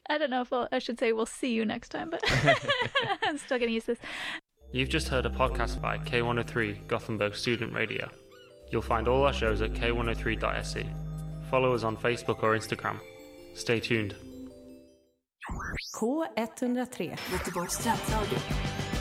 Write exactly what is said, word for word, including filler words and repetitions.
I don't know if I'll, I should say we'll see you next time, but I'm still getting used to this. You've just heard a podcast by K one oh three Gothenburg Student Radio. You'll find all our shows at k one oh three dot se. Follow us on Facebook or Instagram. Stay tuned. K one oh tre. Göteborgs studentradio.